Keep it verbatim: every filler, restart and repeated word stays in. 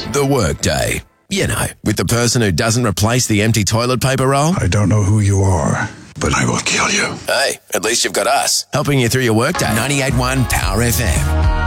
The Workday. You know, with the person who doesn't replace the empty toilet paper roll. I don't know who you are, but I will kill you. Hey, at least you've got us, helping you through your workday. ninety-eight point one Power F M.